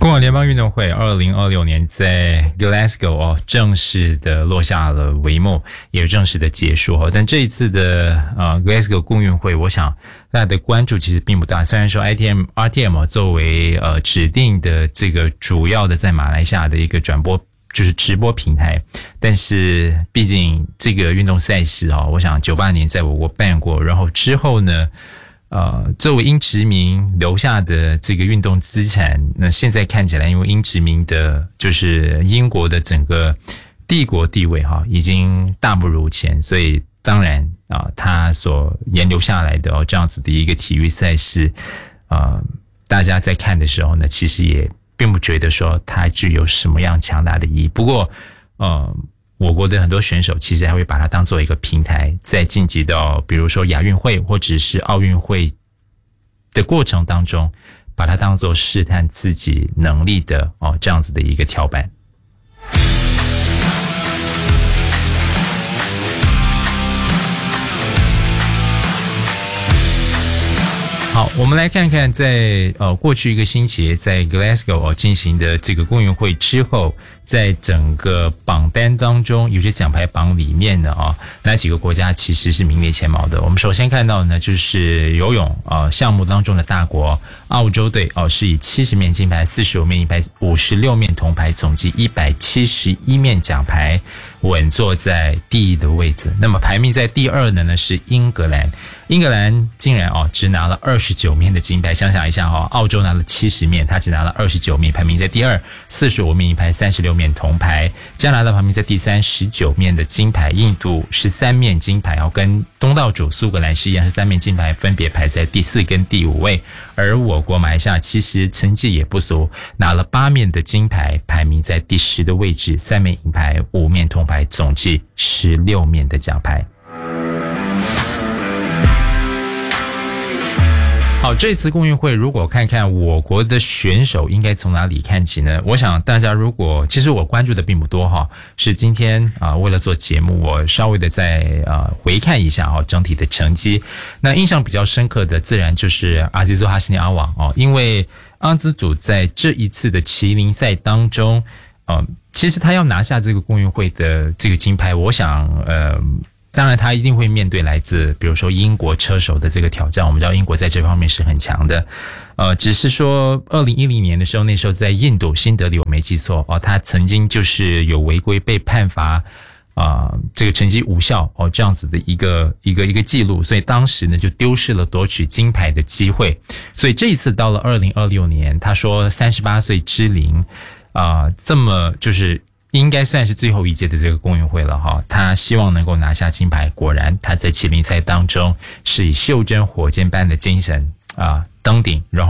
过往联邦运动会2026年在 Glasgow 正式的落下了帷幕，也正式的结束。但这一次的Glasgow 共运会，我想大家的关注其实并不大。虽然说 RTM 作为指定的这个主要的在马来西亚的一个转播就是直播平台，但是毕竟这个运动赛事我想98年在我国办过，然后之后呢作为英殖民留下的这个运动资产，那现在看起来因为英殖民的就是英国的整个帝国地位已经大不如前，所以当然它所沿留下来的这样子的一个体育赛事大家在看的时候呢，其实也并不觉得说它具有什么样强大的意义。不过我国的很多选手其实还会把它当做一个平台，在晋级到比如说亚运会或者是奥运会的过程当中，把它当做试探自己能力的这样子的一个跳板。好，我们来看看在过去一个星期在 Glasgow 进行的这个共运会之后，在整个榜单当中，有些奖牌榜里面呢哪几个国家其实是名列前茅的。我们首先看到呢，就是游泳项目当中的大国澳洲队是以70面金牌、45面银牌、56面铜牌，总计171面奖牌稳坐在第一的位置。那么排名在第二的呢是英格兰，英格兰竟然只拿了29面的金牌，想想一下澳洲拿了70面，他只拿了29面，排名在第二，45面银牌，36面铜牌。加拿大排名在第三，19面的金牌，印度13面金牌，跟东道主苏格兰是一样，13面金牌，分别排在第4跟第5位。而我国马来西亚其实成绩也不俗，拿了8面的金牌，排名在第10的位置，3面银牌，5面铜牌，总计16面的奖牌。好，这次共运会如果看看我国的选手应该从哪里看起呢？我想大家其实我关注的并不多是今天为了做节目，我稍微的再回看一下整体的成绩。那印象比较深刻的自然就是阿基佐哈西尼阿瓦因为阿兹祖在这一次的麒麟赛当中其实他要拿下这个共运会的这个金牌，我想当然他一定会面对来自比如说英国车手的这个挑战，我们知道英国在这方面是很强的只是说2010年的时候，那时候在印度新德里我没记错他曾经就是有违规被判罚这个成绩无效这样子的一个记录，所以当时呢就丢失了夺取金牌的机会。所以这一次到了2026年，他说38岁之龄这么就是应该算是最后一届的这个共运会了他希望能够拿下金牌，果然他在麒麟赛当中是以袖珍火箭般的精神登顶，然后